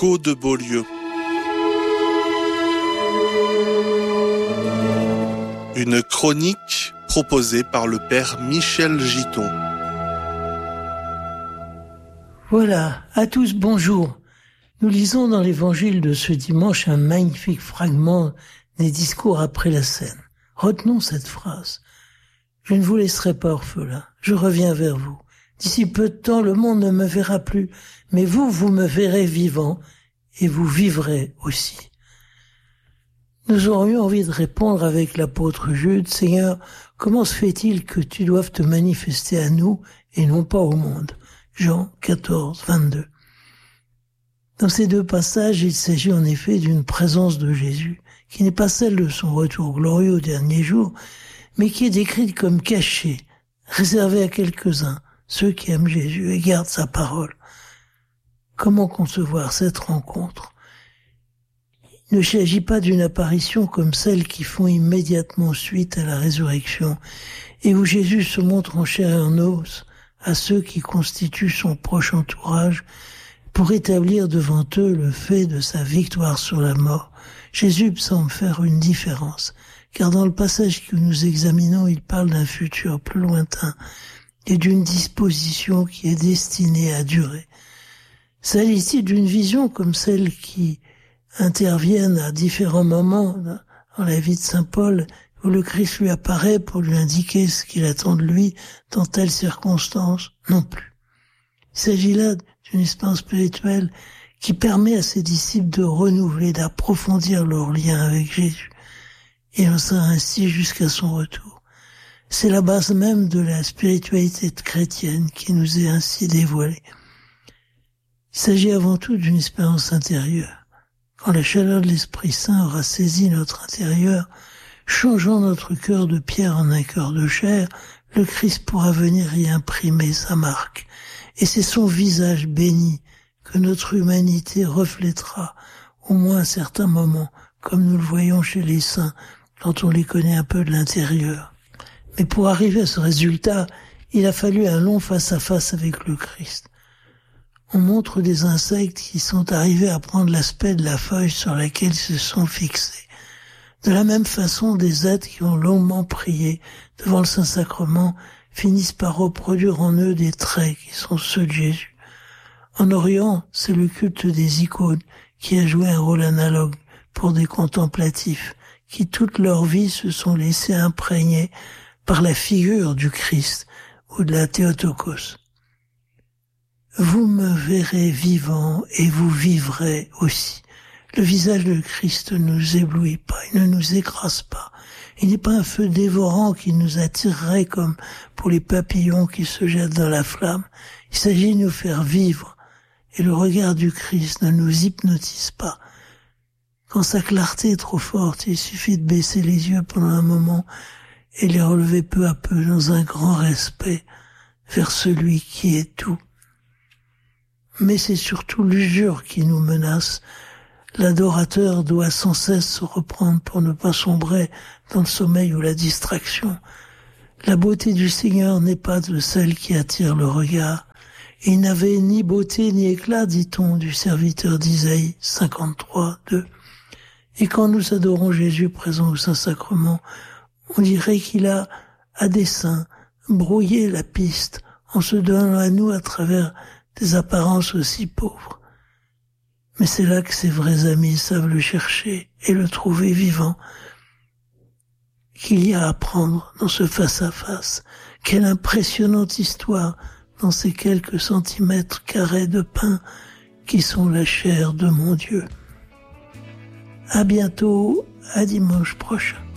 Marco de Beaulieu. Une chronique proposée par le père Michel Giton. Voilà, à tous bonjour. Nous lisons dans l'évangile de ce dimanche un magnifique fragment des discours après la scène. Retenons cette phrase. Je ne vous laisserai pas orphelin, je reviens vers vous. D'ici peu de temps, le monde ne me verra plus, mais vous me verrez vivant et vous vivrez aussi. Nous aurions envie de répondre avec l'apôtre Jude, Seigneur, comment se fait-il que tu doives te manifester à nous et non pas au monde? Jean 14, 22. Dans ces deux passages, il s'agit en effet d'une présence de Jésus, qui n'est pas celle de son retour glorieux au dernier jour, mais qui est décrite comme cachée, réservée à quelques-uns, ceux qui aiment Jésus et gardent sa parole. Comment concevoir cette rencontre? Il ne s'agit pas d'une apparition comme celles qui font immédiatement suite à la résurrection et où Jésus se montre en chair et en os à ceux qui constituent son proche entourage pour établir devant eux le fait de sa victoire sur la mort. Jésus semble faire une différence, car dans le passage que nous examinons, il parle d'un futur plus lointain et d'une disposition qui est destinée à durer. S'agit-il d'une vision comme celle qui interviennent à différents moments dans la vie de saint Paul, où le Christ lui apparaît pour lui indiquer ce qu'il attend de lui dans telle circonstance? Non plus. Il s'agit là d'une expérience spirituelle qui permet à ses disciples de renouveler, d'approfondir leur lien avec Jésus. Et on sera ainsi jusqu'à son retour. C'est la base même de la spiritualité chrétienne qui nous est ainsi dévoilée. Il s'agit avant tout d'une expérience intérieure. Quand la chaleur de l'Esprit Saint aura saisi notre intérieur, changeant notre cœur de pierre en un cœur de chair, le Christ pourra venir y imprimer sa marque. Et c'est son visage béni que notre humanité reflètera, au moins à certains moments, comme nous le voyons chez les saints, quand on les connaît un peu de l'intérieur. Mais pour arriver à ce résultat, il a fallu un long face-à-face avec le Christ. On montre des insectes qui sont arrivés à prendre l'aspect de la feuille sur laquelle ils se sont fixés. De la même façon, des êtres qui ont longuement prié devant le Saint-Sacrement finissent par reproduire en eux des traits qui sont ceux de Jésus. En Orient, c'est le culte des icônes qui a joué un rôle analogue pour des contemplatifs qui toute leur vie se sont laissés imprégner par la figure du Christ ou de la Théotokos. Vous me verrez vivant et vous vivrez aussi. Le visage de Christ ne nous éblouit pas, il ne nous écrase pas. Il n'est pas un feu dévorant qui nous attirerait comme pour les papillons qui se jettent dans la flamme. Il s'agit de nous faire vivre. Et le regard du Christ ne nous hypnotise pas. Quand sa clarté est trop forte, il suffit de baisser les yeux pendant un moment et les relever peu à peu dans un grand respect vers celui qui est tout. Mais c'est surtout l'usure qui nous menace. L'adorateur doit sans cesse se reprendre pour ne pas sombrer dans le sommeil ou la distraction. La beauté du Seigneur n'est pas de celle qui attire le regard. Il n'avait ni beauté ni éclat, dit-on, du serviteur d'Isaïe 53, 2. Et quand nous adorons Jésus présent au Saint-Sacrement, on dirait qu'il a, à dessein, brouillé la piste en se donnant à nous à travers des apparences aussi pauvres. Mais c'est là que ses vrais amis savent le chercher et le trouver vivant. Qu'il y a à apprendre dans ce face-à-face. Quelle impressionnante histoire dans ces quelques centimètres carrés de pain qui sont la chair de mon Dieu. À bientôt, à dimanche prochain.